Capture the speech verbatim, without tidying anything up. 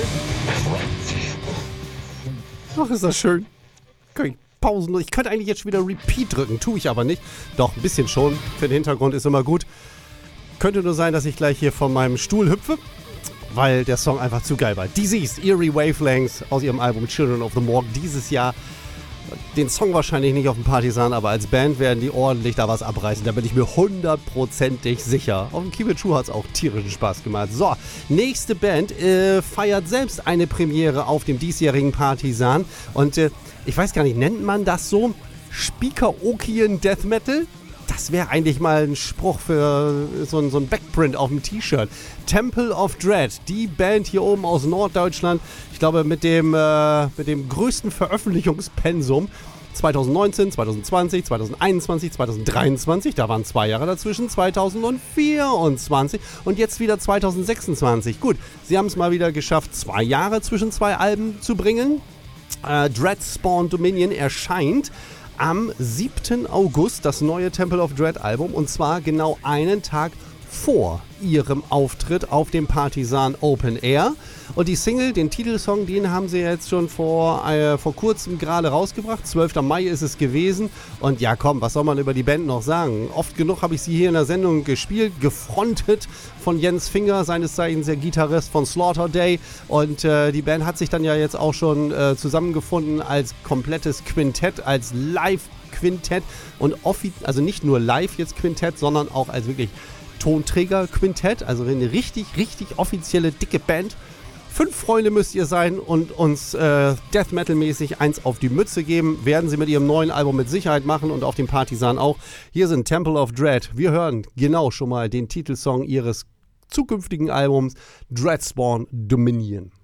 Ach, ist das schön. Kann ich Pausen. Ich könnte eigentlich jetzt schon wieder Repeat drücken, tue ich aber nicht. Doch, ein bisschen schon. Für den Hintergrund ist immer gut. Könnte nur sein, dass ich gleich hier von meinem Stuhl hüpfe, weil der Song einfach zu geil war. Disease, Eerie Wavelengths aus ihrem Album Children of the Morgue dieses Jahr. Den Song wahrscheinlich nicht auf dem Partisan, aber als Band werden die ordentlich da was abreißen. Da bin ich mir hundertprozentig sicher. Auf dem Keep It True hat es auch tierischen Spaß gemacht. So, nächste Band äh, feiert selbst eine Premiere auf dem diesjährigen Partisan. Und äh, ich weiß gar nicht, nennt man das so? Speaker-Okian Death Metal? Das wäre eigentlich mal ein Spruch für so ein, so ein Backprint auf dem T-Shirt. Temple of Dread, die Band hier oben aus Norddeutschland. Ich glaube mit dem, äh, mit dem größten Veröffentlichungspensum. zwanzig neunzehn, zwanzig zwanzig, zwanzig einundzwanzig, zwanzig dreiundzwanzig, da waren zwei Jahre dazwischen, zwanzig vierundzwanzig und jetzt wieder zwanzig sechsundzwanzig. Gut, sie haben es mal wieder geschafft, zwei Jahre zwischen zwei Alben zu bringen. Äh, Dreadspawn Dominion erscheint am siebten August, das neue Temple of Dread Album, und zwar genau einen Tag vor ihrem Auftritt auf dem Partisan Open Air. Und die Single, den Titelsong, den haben sie jetzt schon vor, äh, vor kurzem gerade rausgebracht. zwölfter Mai ist es gewesen. Und ja, komm, was soll man über die Band noch sagen? Oft genug habe ich sie hier in der Sendung gespielt, gefrontet von Jens Finger, seines Zeichens der Gitarrist von Slaughter Day. Und äh, die Band hat sich dann ja jetzt auch schon äh, zusammengefunden als komplettes Quintett, als Live-Quintett. Und offi- also nicht nur live jetzt Quintett, sondern auch als wirklich Tonträger-Quintett, also eine richtig, richtig offizielle, dicke Band. Fünf Freunde müsst ihr sein und uns äh, Death Metal-mäßig eins auf die Mütze geben. Werden sie mit ihrem neuen Album mit Sicherheit machen und auf dem Partisan auch. Hier sind Temple of Dread. Wir hören genau schon mal den Titelsong ihres zukünftigen Albums Dreadspawn Dominion.